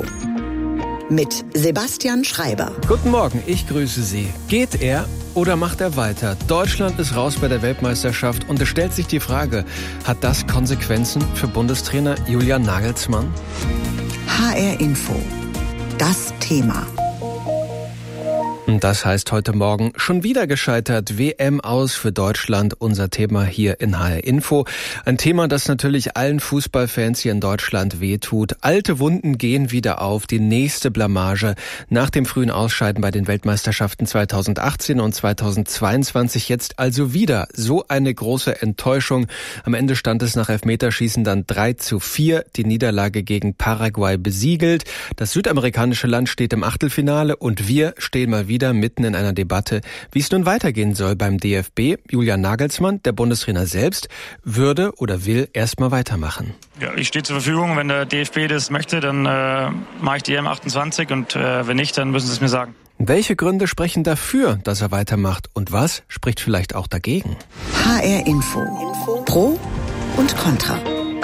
mit Sebastian Schreiber. Guten Morgen, ich grüße Sie. Geht er oder macht er weiter? Deutschland ist raus bei der Weltmeisterschaft und es stellt sich die Frage, hat das Konsequenzen für Bundestrainer Julian Nagelsmann? H R Info, das Thema. Und das heißt heute Morgen schon wieder gescheitert. W M aus für Deutschland, unser Thema hier in H R Info. Ein Thema, das natürlich allen Fußballfans hier in Deutschland wehtut. Alte Wunden gehen wieder auf. Die nächste Blamage nach dem frühen Ausscheiden bei den Weltmeisterschaften zweitausendachtzehn und zweitausendzweiundzwanzig. Jetzt also wieder so eine große Enttäuschung. Am Ende stand es nach Elfmeterschießen dann drei zu vier. Die Niederlage gegen Paraguay besiegelt. Das südamerikanische Land steht im Achtelfinale und wir stehen mal wieder mitten in einer Debatte, wie es nun weitergehen soll beim D F B. Julian Nagelsmann, der Bundestrainer selbst, würde oder will erst mal weitermachen. Ja, ich stehe zur Verfügung. Wenn der D F B das möchte, dann äh, mache ich die E M achtundzwanzig und äh, wenn nicht, dann müssen sie es mir sagen. Welche Gründe sprechen dafür, dass er weitermacht und was spricht vielleicht auch dagegen? H R Info. Pro und Contra.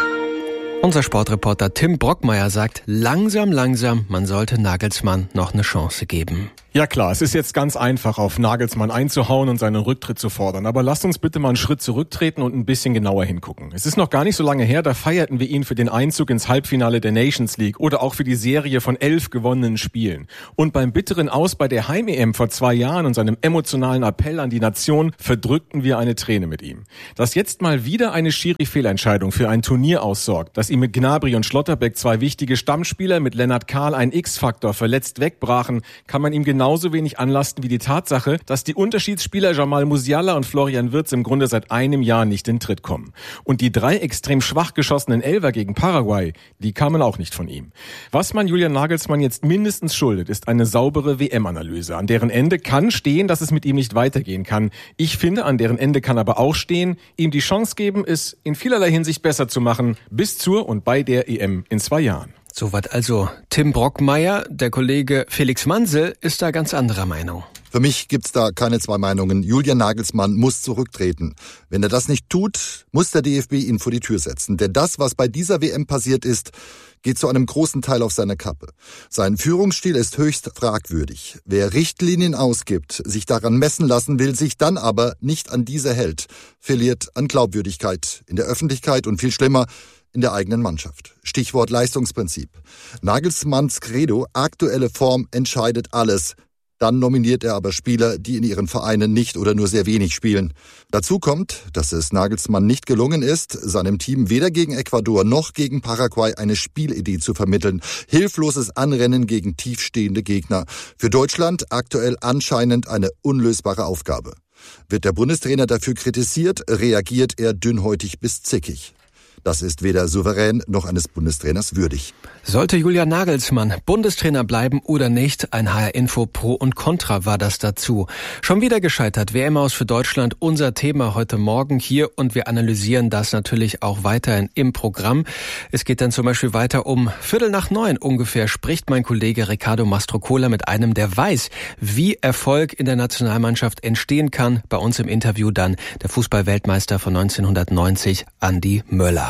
Unser Sportreporter Tim Brockmeier sagt, langsam, langsam, man sollte Nagelsmann noch eine Chance geben. Ja klar, es ist jetzt ganz einfach, auf Nagelsmann einzuhauen und seinen Rücktritt zu fordern. Aber lasst uns bitte mal einen Schritt zurücktreten und ein bisschen genauer hingucken. Es ist noch gar nicht so lange her, da feierten wir ihn für den Einzug ins Halbfinale der Nations League oder auch für die Serie von elf gewonnenen Spielen. Und beim bitteren Aus bei der Heim-E M vor zwei Jahren und seinem emotionalen Appell an die Nation verdrückten wir eine Träne mit ihm. Dass jetzt mal wieder eine Schiri-Fehlentscheidung für ein Turnier aussorgt, dass ihm mit Gnabry und Schlotterbeck zwei wichtige Stammspieler, mit Lennart Kahl ein X-Faktor verletzt wegbrachen, kann man ihm genau genauso wenig anlasten wie die Tatsache, dass die Unterschiedsspieler Jamal Musiala und Florian Wirtz im Grunde seit einem Jahr nicht in Tritt kommen. Und die drei extrem schwach geschossenen Elfer gegen Paraguay, die kamen auch nicht von ihm. Was man Julian Nagelsmann jetzt mindestens schuldet, ist eine saubere W M-Analyse. An deren Ende kann stehen, dass es mit ihm nicht weitergehen kann. Ich finde, an deren Ende kann aber auch stehen, ihm die Chance geben, es in vielerlei Hinsicht besser zu machen, bis zur und bei der E M in zwei Jahren. Soweit also Tim Brockmeier. Der Kollege Felix Mansel ist da ganz anderer Meinung. Für mich gibt's da keine zwei Meinungen. Julian Nagelsmann muss zurücktreten. Wenn er das nicht tut, muss der D F B ihn vor die Tür setzen. Denn das, was bei dieser W M passiert ist, geht zu einem großen Teil auf seine Kappe. Sein Führungsstil ist höchst fragwürdig. Wer Richtlinien ausgibt, sich daran messen lassen will, sich dann aber nicht an diese hält, verliert an Glaubwürdigkeit in der Öffentlichkeit und viel schlimmer, in der eigenen Mannschaft. Stichwort Leistungsprinzip. Nagelsmanns Credo, aktuelle Form entscheidet alles. Dann nominiert er aber Spieler, die in ihren Vereinen nicht oder nur sehr wenig spielen. Dazu kommt, dass es Nagelsmann nicht gelungen ist, seinem Team weder gegen Ecuador noch gegen Paraguay eine Spielidee zu vermitteln. Hilfloses Anrennen gegen tiefstehende Gegner. Für Deutschland aktuell anscheinend eine unlösbare Aufgabe. Wird der Bundestrainer dafür kritisiert, reagiert er dünnhäutig bis zickig. Das ist weder souverän noch eines Bundestrainers würdig. Sollte Julian Nagelsmann Bundestrainer bleiben oder nicht? Ein H R Info Pro und Contra war das dazu. Schon wieder gescheitert. W M aus für Deutschland, unser Thema heute Morgen hier und wir analysieren das natürlich auch weiterhin im Programm. Es geht dann zum Beispiel weiter um Viertel nach neun ungefähr spricht mein Kollege Riccardo Mastrocola mit einem, der weiß, wie Erfolg in der Nationalmannschaft entstehen kann. Bei uns im Interview dann der Fußballweltmeister von neunzehnhundertneunzig, Andi Möller.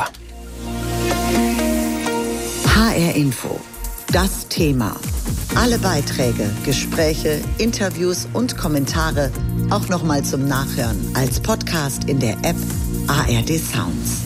H R Info. Das Thema. Alle Beiträge, Gespräche, Interviews und Kommentare auch nochmal zum Nachhören als Podcast in der App A R D Sounds.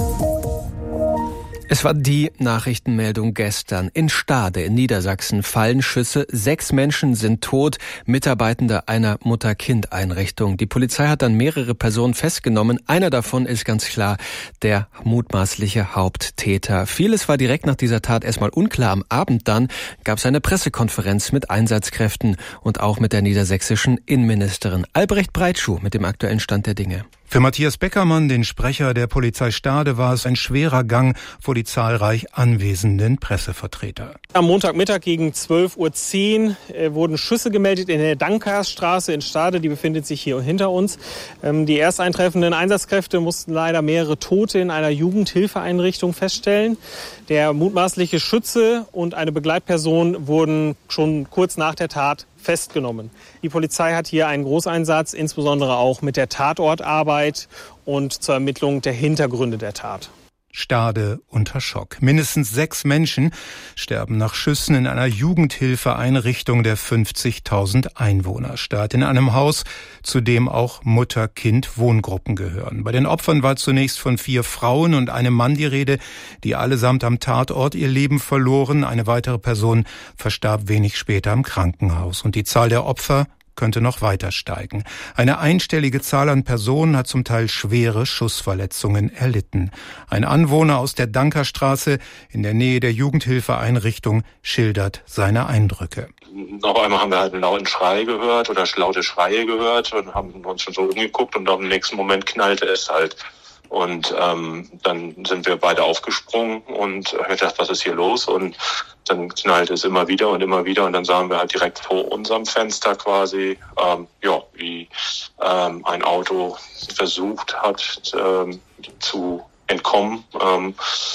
Es war die Nachrichtenmeldung gestern. In Stade in Niedersachsen fallen Schüsse. Sechs Menschen sind tot, Mitarbeitende einer Mutter-Kind-Einrichtung. Die Polizei hat dann mehrere Personen festgenommen. Einer davon ist ganz klar der mutmaßliche Haupttäter. Vieles war direkt nach dieser Tat erstmal unklar. Am Abend dann gab es eine Pressekonferenz mit Einsatzkräften und auch mit der niedersächsischen Innenministerin Albrecht Breitschuh mit dem aktuellen Stand der Dinge. Für Matthias Beckermann, den Sprecher der Polizei Stade, war es ein schwerer Gang vor die zahlreich anwesenden Pressevertreter. Am Montagmittag gegen zwölf Uhr zehn äh, wurden Schüsse gemeldet in der Dankersstraße in Stade. Die befindet sich hier hinter uns. Ähm, die erst eintreffenden Einsatzkräfte mussten leider mehrere Tote in einer Jugendhilfeeinrichtung feststellen. Der mutmaßliche Schütze und eine Begleitperson wurden schon kurz nach der Tat festgenommen. Die Polizei hat hier einen Großeinsatz, insbesondere auch mit der Tatortarbeit und zur Ermittlung der Hintergründe der Tat. Stade unter Schock. Mindestens sechs Menschen sterben nach Schüssen in einer Jugendhilfeeinrichtung der fünfzigtausend Einwohner Stadt. In einem Haus, zu dem auch Mutter-Kind-Wohngruppen gehören. Bei den Opfern war zunächst von vier Frauen und einem Mann die Rede, die allesamt am Tatort ihr Leben verloren. Eine weitere Person verstarb wenig später im Krankenhaus. Und die Zahl der Opfer könnte noch weiter steigen. Eine einstellige Zahl an Personen hat zum Teil schwere Schussverletzungen erlitten. Ein Anwohner aus der Dankerstraße in der Nähe der Jugendhilfeeinrichtung schildert seine Eindrücke. Auf einmal haben wir halt einen lauten Schrei gehört oder laute Schreie gehört und haben uns schon so umgeguckt und im nächsten Moment knallte es halt. Und ähm, dann sind wir beide aufgesprungen und ich dachte, was ist hier los? Und dann knallte es immer wieder und immer wieder und dann sahen wir halt direkt vor unserem Fenster quasi, ähm, ja, wie ähm, ein Auto versucht hat ähm, zu entkommen ähm,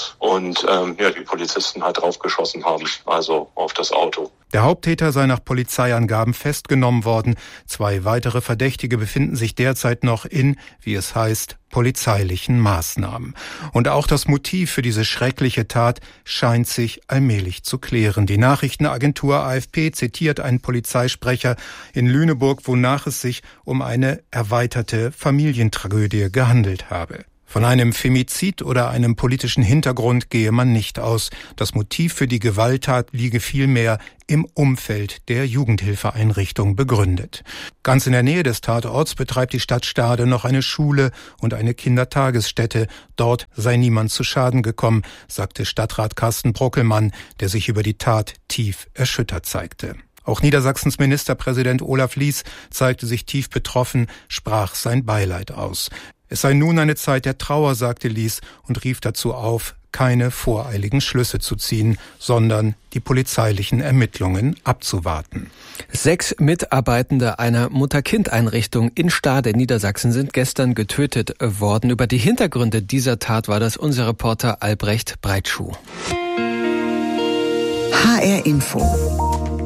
und ähm, ja, die Polizisten halt draufgeschossen haben, also auf das Auto. Der Haupttäter sei nach Polizeiangaben festgenommen worden. Zwei weitere Verdächtige befinden sich derzeit noch in, wie es heißt, polizeilichen Maßnahmen. Und auch das Motiv für diese schreckliche Tat scheint sich allmählich zu klären. Die Nachrichtenagentur A F P zitiert einen Polizeisprecher in Lüneburg, wonach es sich um eine erweiterte Familientragödie gehandelt habe. Von einem Femizid oder einem politischen Hintergrund gehe man nicht aus. Das Motiv für die Gewalttat liege vielmehr im Umfeld der Jugendhilfeeinrichtung begründet. Ganz in der Nähe des Tatorts betreibt die Stadt Stade noch eine Schule und eine Kindertagesstätte. Dort sei niemand zu Schaden gekommen, sagte Stadtrat Carsten Brockelmann, der sich über die Tat tief erschüttert zeigte. Auch Niedersachsens Ministerpräsident Olaf Lies zeigte sich tief betroffen, sprach sein Beileid aus. Es sei nun eine Zeit der Trauer, sagte Lies und rief dazu auf, keine voreiligen Schlüsse zu ziehen, sondern die polizeilichen Ermittlungen abzuwarten. Sechs Mitarbeitende einer Mutter-Kind-Einrichtung in Stade in Niedersachsen sind gestern getötet worden. Über die Hintergründe dieser Tat war das unser Reporter Albrecht Breitschuh. H R Info.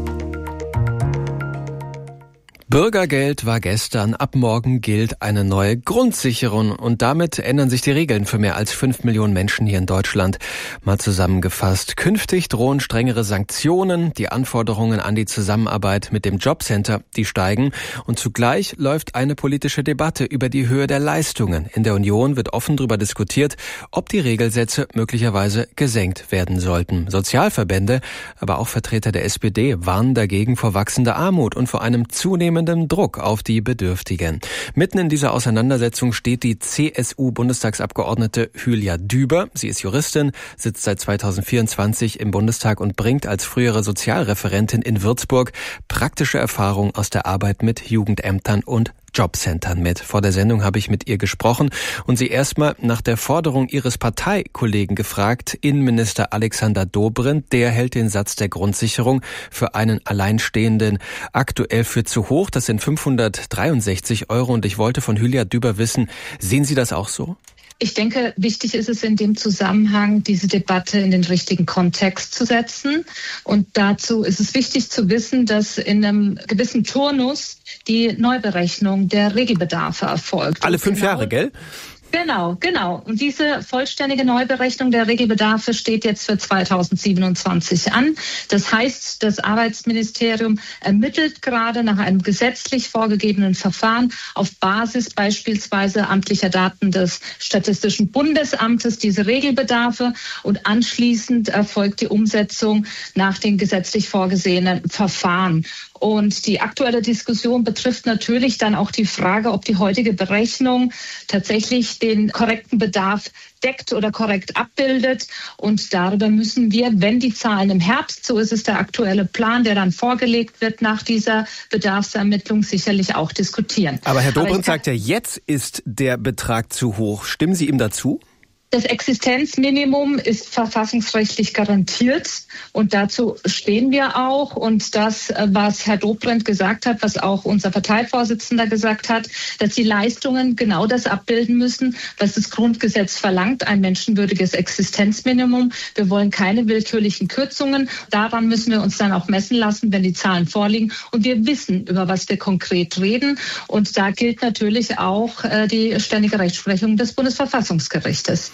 Bürgergeld war gestern, ab morgen gilt eine neue Grundsicherung und damit ändern sich die Regeln für mehr als fünf Millionen Menschen hier in Deutschland. Mal zusammengefasst, künftig drohen strengere Sanktionen, die Anforderungen an die Zusammenarbeit mit dem Jobcenter, die steigen und zugleich läuft eine politische Debatte über die Höhe der Leistungen. In der Union wird offen darüber diskutiert, ob die Regelsätze möglicherweise gesenkt werden sollten. Sozialverbände, aber auch Vertreter der S P D warnen dagegen vor wachsender Armut und vor einem zunehmenden Druck auf die Bedürftigen. Mitten in dieser Auseinandersetzung steht die C S U-Bundestagsabgeordnete Hülya Düber. Sie ist Juristin, sitzt seit zweitausendvierundzwanzig im Bundestag und bringt als frühere Sozialreferentin in Würzburg praktische Erfahrung aus der Arbeit mit Jugendämtern und Jobcentern mit. Vor der Sendung habe ich mit ihr gesprochen und sie erstmal nach der Forderung ihres Parteikollegen gefragt, Innenminister Alexander Dobrindt. Der hält den Satz der Grundsicherung für einen Alleinstehenden aktuell für zu hoch. Das sind fünfhundertdreiundsechzig Euro und ich wollte von Hülya Düber wissen, sehen Sie das auch so? Ich denke, wichtig ist es in dem Zusammenhang, diese Debatte in den richtigen Kontext zu setzen. Und dazu ist es wichtig zu wissen, dass in einem gewissen Turnus die Neuberechnung der Regelbedarfe erfolgt. Alle fünf genau, Jahre, gell? Genau, genau. Und diese vollständige Neuberechnung der Regelbedarfe steht jetzt für zweitausendsiebenundzwanzig an. Das heißt, das Arbeitsministerium ermittelt gerade nach einem gesetzlich vorgegebenen Verfahren auf Basis beispielsweise amtlicher Daten des Statistischen Bundesamtes diese Regelbedarfe und anschließend erfolgt die Umsetzung nach den gesetzlich vorgesehenen Verfahren. Und die aktuelle Diskussion betrifft natürlich dann auch die Frage, ob die heutige Berechnung tatsächlich den korrekten Bedarf deckt oder korrekt abbildet. Und darüber müssen wir, wenn die Zahlen im Herbst, so ist es der aktuelle Plan, der dann vorgelegt wird nach dieser Bedarfsermittlung, sicherlich auch diskutieren. Aber Herr Dobrindt sagt ja, jetzt ist der Betrag zu hoch. Stimmen Sie ihm dazu? Das Existenzminimum ist verfassungsrechtlich garantiert und dazu stehen wir auch. Und das, was Herr Dobrindt gesagt hat, was auch unser Parteivorsitzender gesagt hat, dass die Leistungen genau das abbilden müssen, was das Grundgesetz verlangt, ein menschenwürdiges Existenzminimum. Wir wollen keine willkürlichen Kürzungen. Daran müssen wir uns dann auch messen lassen, wenn die Zahlen vorliegen. Und wir wissen, über was wir konkret reden. Und da gilt natürlich auch die ständige Rechtsprechung des Bundesverfassungsgerichtes.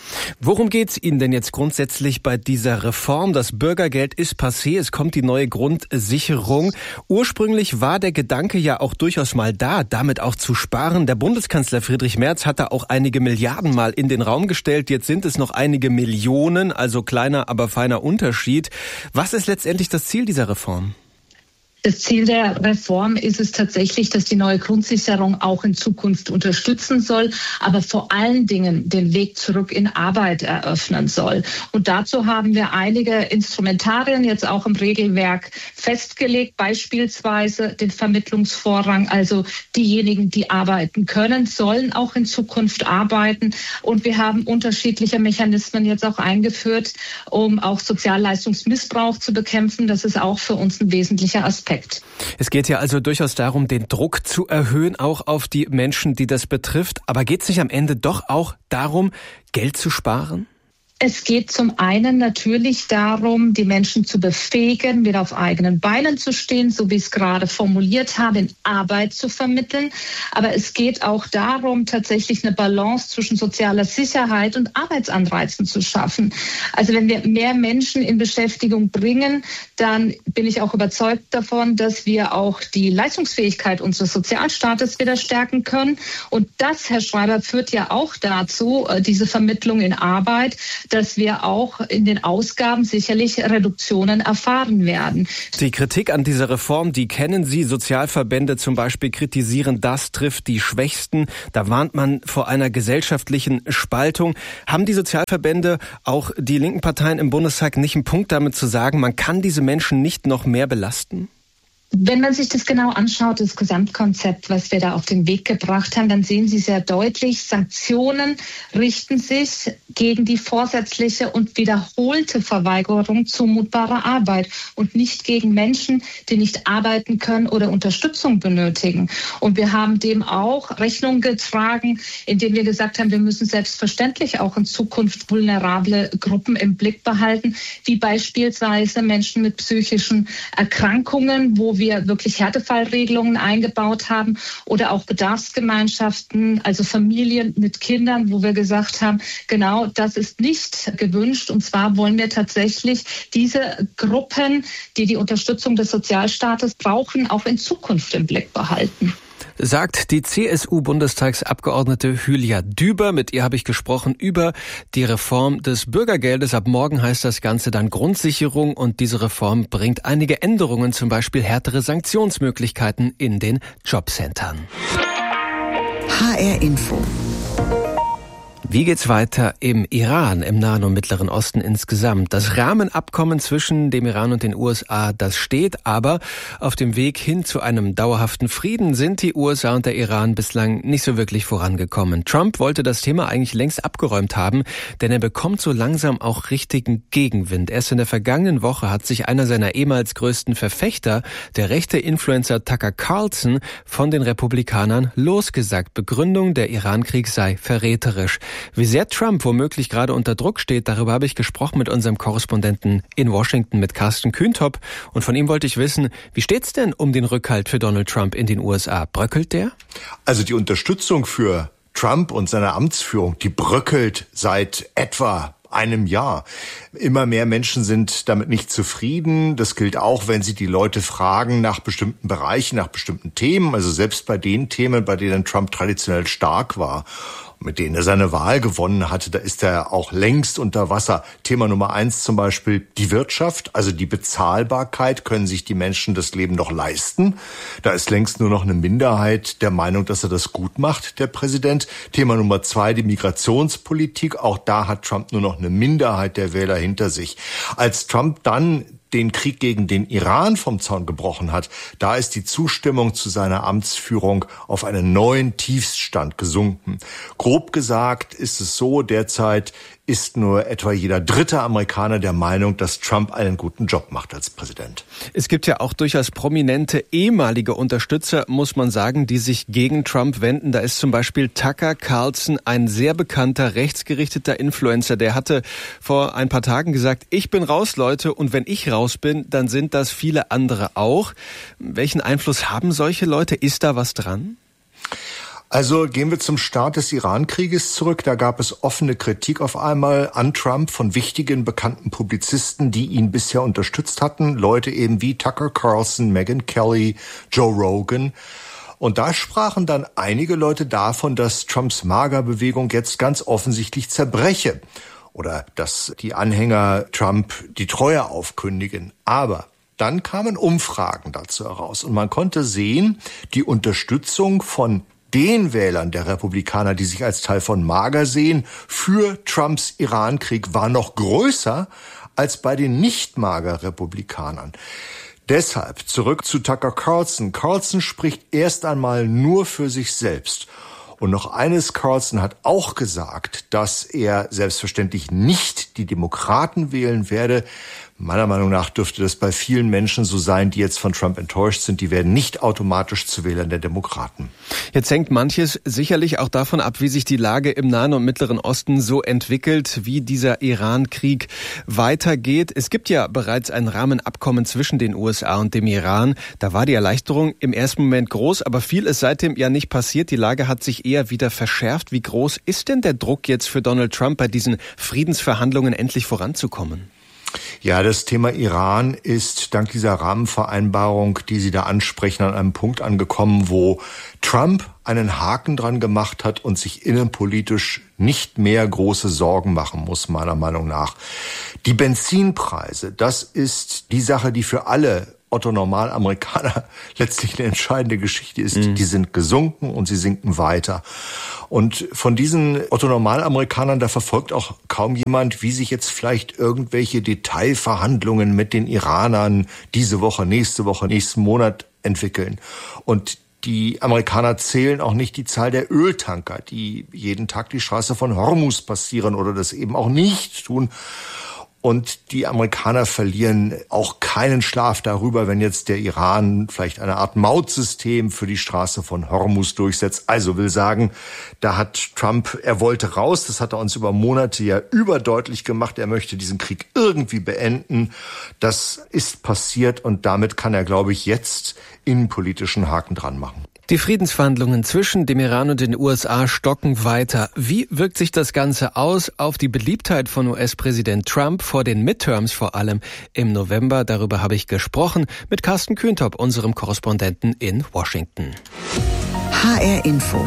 Worum geht's Ihnen denn jetzt grundsätzlich bei dieser Reform? Das Bürgergeld ist passé, es kommt die neue Grundsicherung. Ursprünglich war der Gedanke ja auch durchaus mal da, damit auch zu sparen. Der Bundeskanzler Friedrich Merz hat da auch einige Milliarden mal in den Raum gestellt. Jetzt sind es noch einige Millionen, also kleiner, aber feiner Unterschied. Was ist letztendlich das Ziel dieser Reform? Das Ziel der Reform ist es tatsächlich, dass die neue Grundsicherung auch in Zukunft unterstützen soll, aber vor allen Dingen den Weg zurück in Arbeit eröffnen soll. Und dazu haben wir einige Instrumentarien jetzt auch im Regelwerk festgelegt, beispielsweise den Vermittlungsvorrang, also diejenigen, die arbeiten können, sollen auch in Zukunft arbeiten. Und wir haben unterschiedliche Mechanismen jetzt auch eingeführt, um auch Sozialleistungsmissbrauch zu bekämpfen. Das ist auch für uns ein wesentlicher Aspekt. Es geht ja also durchaus darum, den Druck zu erhöhen, auch auf die Menschen, die das betrifft. Aber geht es nicht am Ende doch auch darum, Geld zu sparen? Es geht zum einen natürlich darum, die Menschen zu befähigen, wieder auf eigenen Beinen zu stehen, so wie ich es gerade formuliert habe, in Arbeit zu vermitteln. Aber es geht auch darum, tatsächlich eine Balance zwischen sozialer Sicherheit und Arbeitsanreizen zu schaffen. Also wenn wir mehr Menschen in Beschäftigung bringen, dann bin ich auch überzeugt davon, dass wir auch die Leistungsfähigkeit unseres Sozialstaates wieder stärken können. Und das, Herr Schreiber, führt ja auch dazu, diese Vermittlung in Arbeit, dass wir auch in den Ausgaben sicherlich Reduktionen erfahren werden. Die Kritik an dieser Reform, die kennen Sie. Sozialverbände zum Beispiel kritisieren, das trifft die Schwächsten. Da warnt man vor einer gesellschaftlichen Spaltung. Haben die Sozialverbände, auch die linken Parteien im Bundestag, nicht einen Punkt damit zu sagen, man kann diese Menschen nicht noch mehr belasten? Wenn man sich das genau anschaut, das Gesamtkonzept, was wir da auf den Weg gebracht haben, dann sehen Sie sehr deutlich, Sanktionen richten sich gegen die vorsätzliche und wiederholte Verweigerung zumutbarer Arbeit und nicht gegen Menschen, die nicht arbeiten können oder Unterstützung benötigen. Und wir haben dem auch Rechnung getragen, indem wir gesagt haben, wir müssen selbstverständlich auch in Zukunft vulnerable Gruppen im Blick behalten, wie beispielsweise Menschen mit psychischen Erkrankungen, wo wir wir wirklich Härtefallregelungen eingebaut haben oder auch Bedarfsgemeinschaften, also Familien mit Kindern, wo wir gesagt haben, genau das ist nicht gewünscht. Und zwar wollen wir tatsächlich diese Gruppen, die die Unterstützung des Sozialstaates brauchen, auch in Zukunft im Blick behalten. Sagt die C S U-Bundestagsabgeordnete Hülya Düber. Mit ihr habe ich gesprochen über die Reform des Bürgergeldes. Ab morgen heißt das Ganze dann Grundsicherung und diese Reform bringt einige Änderungen, zum Beispiel härtere Sanktionsmöglichkeiten in den Jobcentern. H R Info. Wie geht's weiter im Iran, im Nahen und Mittleren Osten insgesamt? Das Rahmenabkommen zwischen dem Iran und den U S A, das steht, aber auf dem Weg hin zu einem dauerhaften Frieden sind die U S A und der Iran bislang nicht so wirklich vorangekommen. Trump wollte das Thema eigentlich längst abgeräumt haben, denn er bekommt so langsam auch richtigen Gegenwind. Erst in der vergangenen Woche hat sich einer seiner ehemals größten Verfechter, der rechte Influencer Tucker Carlson, von den Republikanern losgesagt. Begründung, der Irankrieg sei verräterisch. Wie sehr Trump womöglich gerade unter Druck steht, darüber habe ich gesprochen mit unserem Korrespondenten in Washington, mit Carsten Kühntop. Und von ihm wollte ich wissen, wie steht's denn um den Rückhalt für Donald Trump in den U S A? Bröckelt der? Also die Unterstützung für Trump und seine Amtsführung, die bröckelt seit etwa einem Jahr. Immer mehr Menschen sind damit nicht zufrieden. Das gilt auch, wenn sie die Leute fragen nach bestimmten Bereichen, nach bestimmten Themen. Also selbst bei den Themen, bei denen Trump traditionell stark war, mit denen er seine Wahl gewonnen hatte, da ist er auch längst unter Wasser. Thema Nummer eins zum Beispiel die Wirtschaft, also die Bezahlbarkeit. Können sich die Menschen das Leben noch leisten? Da ist längst nur noch eine Minderheit der Meinung, dass er das gut macht, der Präsident. Thema Nummer zwei, die Migrationspolitik. Auch da hat Trump nur noch eine Minderheit der Wähler hinter sich. Als Trump dann den Krieg gegen den Iran vom Zaun gebrochen hat, da ist die Zustimmung zu seiner Amtsführung auf einen neuen Tiefststand gesunken. Grob gesagt ist es so, derzeit ist nur etwa jeder dritte Amerikaner der Meinung, dass Trump einen guten Job macht als Präsident. Es gibt ja auch durchaus prominente ehemalige Unterstützer, muss man sagen, die sich gegen Trump wenden. Da ist zum Beispiel Tucker Carlson, ein sehr bekannter, rechtsgerichteter Influencer. Der hatte vor ein paar Tagen gesagt, ich bin raus, Leute, und wenn ich raus bin, dann sind das viele andere auch. Welchen Einfluss haben solche Leute? Ist da was dran? Also gehen wir zum Start des Iran-Krieges zurück. Da gab es offene Kritik auf einmal an Trump von wichtigen, bekannten Publizisten, die ihn bisher unterstützt hatten. Leute eben wie Tucker Carlson, Megyn Kelly, Joe Rogan. Und da sprachen dann einige Leute davon, dass Trumps MAGA-Bewegung jetzt ganz offensichtlich zerbreche. Oder dass die Anhänger Trump die Treue aufkündigen. Aber dann kamen Umfragen dazu heraus. Und man konnte sehen, die Unterstützung von den Wählern der Republikaner, die sich als Teil von MAGA sehen, für Trumps Irankrieg war noch größer als bei den Nicht-MAGA-Republikanern. Deshalb zurück zu Tucker Carlson. Carlson spricht erst einmal nur für sich selbst. Und noch eines, Carlson hat auch gesagt, dass er selbstverständlich nicht die Demokraten wählen werde. Meiner Meinung nach dürfte das bei vielen Menschen so sein, die jetzt von Trump enttäuscht sind. Die werden nicht automatisch zu Wählern der Demokraten. Jetzt hängt manches sicherlich auch davon ab, wie sich die Lage im Nahen und Mittleren Osten so entwickelt, wie dieser Iran-Krieg weitergeht. Es gibt ja bereits ein Rahmenabkommen zwischen den U S A und dem Iran. Da war die Erleichterung im ersten Moment groß, aber viel ist seitdem ja nicht passiert. Die Lage hat sich eher wieder verschärft. Wie groß ist denn der Druck jetzt für Donald Trump, bei diesen Friedensverhandlungen endlich voranzukommen? Ja, das Thema Iran ist dank dieser Rahmenvereinbarung, die Sie da ansprechen, an einem Punkt angekommen, wo Trump einen Haken dran gemacht hat und sich innenpolitisch nicht mehr große Sorgen machen muss, meiner Meinung nach. Die Benzinpreise, das ist die Sache, die für alle Otto-Normal-Amerikaner letztlich eine entscheidende Geschichte ist. Mhm. Die sind gesunken und sie sinken weiter. Und von diesen Otto-Normal-Amerikanern, da verfolgt auch kaum jemand, wie sich jetzt vielleicht irgendwelche Detailverhandlungen mit den Iranern diese Woche, nächste Woche, nächsten Monat entwickeln. Und die Amerikaner zählen auch nicht die Zahl der Öltanker, die jeden Tag die Straße von Hormuz passieren oder das eben auch nicht tun. Und die Amerikaner verlieren auch keinen Schlaf darüber, wenn jetzt der Iran vielleicht eine Art Mautsystem für die Straße von Hormuz durchsetzt. Also will sagen, da hat Trump, er wollte raus, das hat er uns über Monate ja überdeutlich gemacht, er möchte diesen Krieg irgendwie beenden. Das ist passiert und damit kann er, glaube ich, jetzt innenpolitischen Haken dran machen. Die Friedensverhandlungen zwischen dem Iran und den U S A stocken weiter. Wie wirkt sich das Ganze aus auf die Beliebtheit von U S-Präsident Trump vor den Midterms, vor allem im November? Darüber habe ich gesprochen mit Carsten Kühntop, unserem Korrespondenten in Washington. H R Info.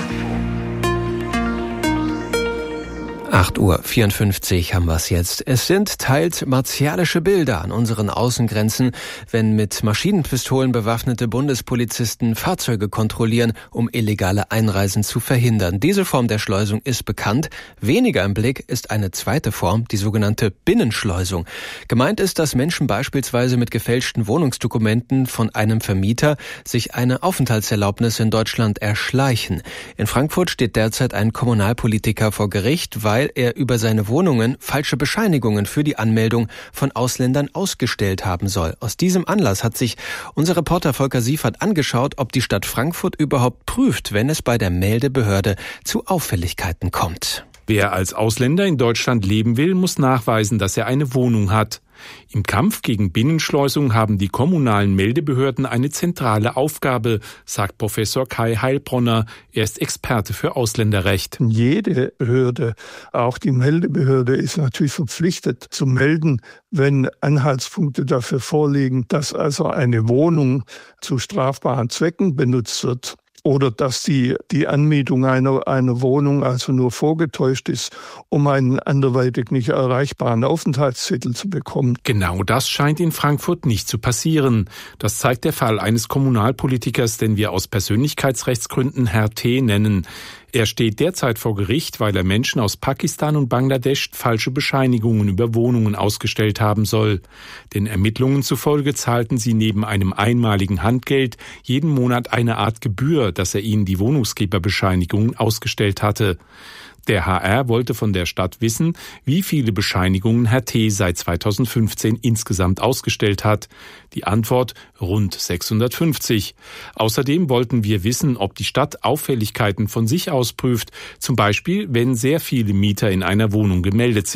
acht Uhr vierundfünfzig haben wir es jetzt. Es sind teils martialische Bilder an unseren Außengrenzen, wenn mit Maschinenpistolen bewaffnete Bundespolizisten Fahrzeuge kontrollieren, um illegale Einreisen zu verhindern. Diese Form der Schleusung ist bekannt. Weniger im Blick ist eine zweite Form, die sogenannte Binnenschleusung. Gemeint ist, dass Menschen beispielsweise mit gefälschten Wohnungsdokumenten von einem Vermieter sich eine Aufenthaltserlaubnis in Deutschland erschleichen. In Frankfurt steht derzeit ein Kommunalpolitiker vor Gericht, weil er über seine Wohnungen falsche Bescheinigungen für die Anmeldung von Ausländern ausgestellt haben soll. Aus diesem Anlass hat sich unser Reporter Volker Siefert angeschaut, ob die Stadt Frankfurt überhaupt prüft, wenn es bei der Meldebehörde zu Auffälligkeiten kommt. Wer als Ausländer in Deutschland leben will, muss nachweisen, dass er eine Wohnung hat. Im Kampf gegen Binnenschleusung haben die kommunalen Meldebehörden eine zentrale Aufgabe, sagt Professor Kai Heilbronner. Er ist Experte für Ausländerrecht. Jede Behörde, auch die Meldebehörde, ist natürlich verpflichtet zu melden, wenn Anhaltspunkte dafür vorliegen, dass also eine Wohnung zu strafbaren Zwecken benutzt wird. Oder dass die, die Anmietung einer, einer Wohnung also nur vorgetäuscht ist, um einen anderweitig nicht erreichbaren Aufenthaltstitel zu bekommen. Genau das scheint in Frankfurt nicht zu passieren. Das zeigt der Fall eines Kommunalpolitikers, den wir aus Persönlichkeitsrechtsgründen Herr T. nennen. Er steht derzeit vor Gericht, weil er Menschen aus Pakistan und Bangladesch falsche Bescheinigungen über Wohnungen ausgestellt haben soll. Den Ermittlungen zufolge zahlten sie neben einem einmaligen Handgeld jeden Monat eine Art Gebühr, dass er ihnen die Wohnungsgeberbescheinigungen ausgestellt hatte. Der H R wollte von der Stadt wissen, wie viele Bescheinigungen Herr T. seit zweitausendfünfzehn insgesamt ausgestellt hat. Die Antwort: rund sechshundertfünfzig. Außerdem wollten wir wissen, ob die Stadt Auffälligkeiten von sich aus prüft, zum Beispiel wenn sehr viele Mieter in einer Wohnung gemeldet sind.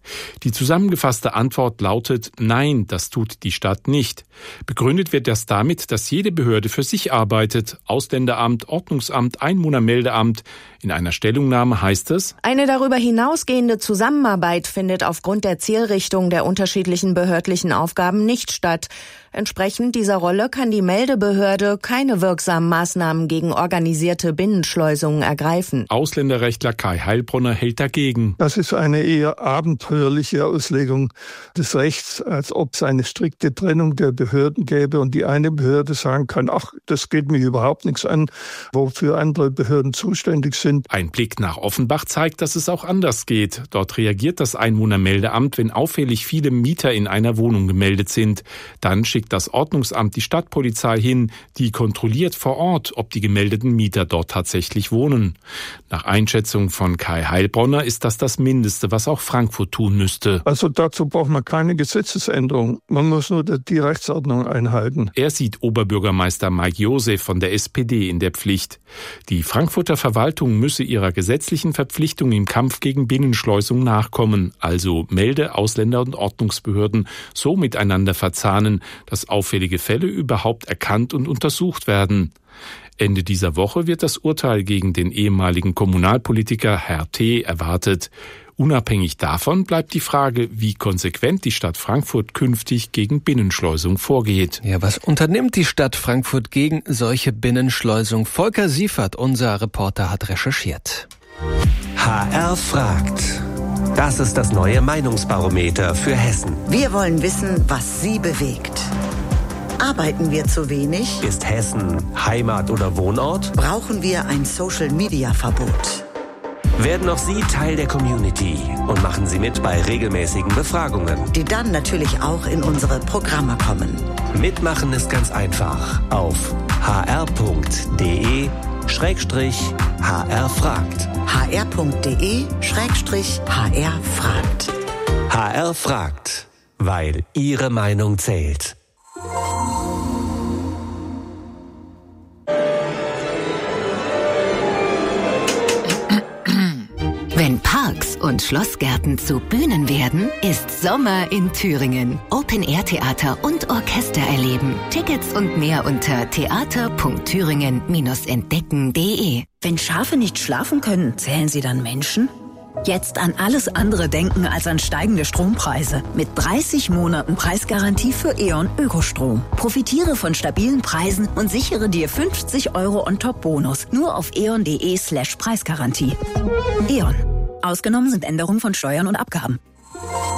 Die zusammengefasste Antwort lautet, nein, das tut die Stadt nicht. Begründet wird das damit, dass jede Behörde für sich arbeitet. Ausländeramt, Ordnungsamt, Einwohnermeldeamt. In einer Stellungnahme heißt es: Eine darüber hinausgehende Zusammenarbeit findet aufgrund der Zielrichtung der unterschiedlichen behördlichen Aufgaben nicht statt. Entsprechend dieser Rolle kann die Meldebehörde keine wirksamen Maßnahmen gegen organisierte Binnenschleusungen ergreifen. Ausländerrechtler Kai Heilbronner hält dagegen. Das ist eine eher abenteuerliche Auslegung des Rechts, als ob es eine strikte Trennung der Behörden gäbe und die eine Behörde sagen kann, ach, das geht mich überhaupt nichts an, wofür andere Behörden zuständig sind. Ein Blick nach Offenbach zeigt, dass es auch anders geht. Dort reagiert das Einwohnermeldeamt, wenn auffällig viele Mieter in einer Wohnung gemeldet sind. Dann schickt das Ordnungsamt die Stadtpolizei hin, die kontrolliert vor Ort, ob die gemeldeten Mieter dort tatsächlich wohnen. Nach Einschätzung von Kai Heilbronner ist das das Mindeste, was auch Frankfurt tun müsste. Also dazu braucht man keine Gesetzesänderung. Man muss nur die Rechtsordnung einhalten. Er sieht Oberbürgermeister Mike Josef von der S P D in der Pflicht. Die Frankfurter Verwaltung müsse ihrer gesetzlichen Verpflichtung im Kampf gegen Binnenschleusung nachkommen, also Melde-, Ausländer- und Ordnungsbehörden so miteinander verzahnen, dass auffällige Fälle überhaupt erkannt und untersucht werden. Ende dieser Woche wird das Urteil gegen den ehemaligen Kommunalpolitiker Herr T. erwartet. Unabhängig davon bleibt die Frage, wie konsequent die Stadt Frankfurt künftig gegen Binnenschleusung vorgeht. Ja, was unternimmt die Stadt Frankfurt gegen solche Binnenschleusung? Volker Siefert, unser Reporter, hat recherchiert. H R fragt. Das ist das neue Meinungsbarometer für Hessen. Wir wollen wissen, was Sie bewegt. Arbeiten wir zu wenig? Ist Hessen Heimat oder Wohnort? Brauchen wir ein Social-Media-Verbot? Werden auch Sie Teil der Community und machen Sie mit bei regelmäßigen Befragungen, die dann natürlich auch in unsere Programme kommen. Mitmachen ist ganz einfach. Auf hr.de Schrägstrich HR fragt. hr.de Schrägstrich HR fragt. H R fragt, weil Ihre Meinung zählt. Wenn Parks und Schlossgärten zu Bühnen werden, ist Sommer in Thüringen. Open-Air-Theater und Orchester erleben. Tickets und mehr unter theater punkt thüringen Bindestrich entdecken punkt de. Wenn Schafe nicht schlafen können, zählen sie dann Menschen? Jetzt an alles andere denken als an steigende Strompreise. Mit dreißig Monaten Preisgarantie für E.ON Ökostrom. Profitiere von stabilen Preisen und sichere dir fünfzig Euro on-top-Bonus. Nur auf eon.de slash Preisgarantie. E.ON. Ausgenommen sind Änderungen von Steuern und Abgaben.